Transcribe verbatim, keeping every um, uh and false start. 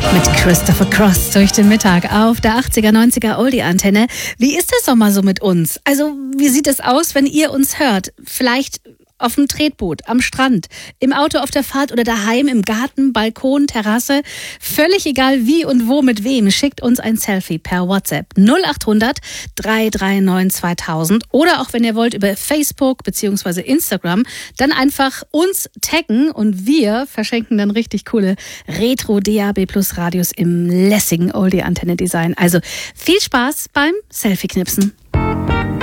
Mit Christopher Cross durch den Mittag auf der achtziger, neunziger Oldie-Antenne. Wie ist der Sommer so mit uns? Also, wie sieht es aus, wenn ihr uns hört? Vielleicht auf dem Tretboot, am Strand, im Auto auf der Fahrt oder daheim, im Garten, Balkon, Terrasse. Völlig egal wie und wo mit wem. Schickt uns ein Selfie per WhatsApp null acht hundert, drei drei neun, zweitausend oder auch wenn ihr wollt über Facebook bzw. Instagram, dann einfach uns taggen und wir verschenken dann richtig coole Retro-D A B Plus Radios im lässigen Oldie-Antenne-Design. Also viel Spaß beim Selfie-Knipsen.